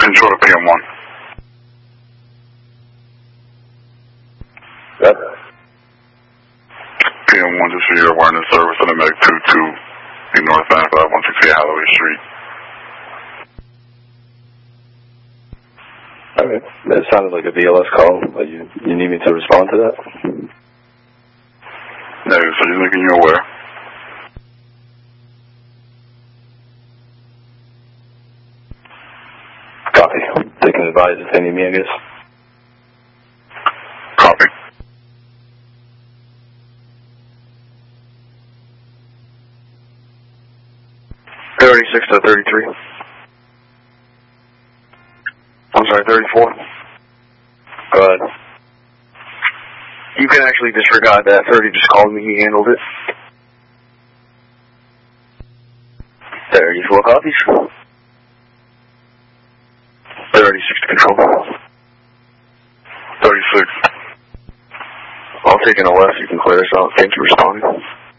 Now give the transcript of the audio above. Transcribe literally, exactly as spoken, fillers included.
Control to P M one. Yep. P M one, just for your awareness, service on the Medic two two, in North ninety-five, one sixty-eight Holloway Street. Okay. That sounded like a V L S call, but you, you need me to respond to that? No, so just making you aware. Copy. They can advise if they need me, I guess. Copy. thirty-six to thirty-three. I'm sorry, thirty-four. Go ahead. You can actually disregard that. thirty just called me. He handled it. thirty-four copies. thirty-six to control. thirty-six. I'll take an O S. You can clear us out. Thanks for responding.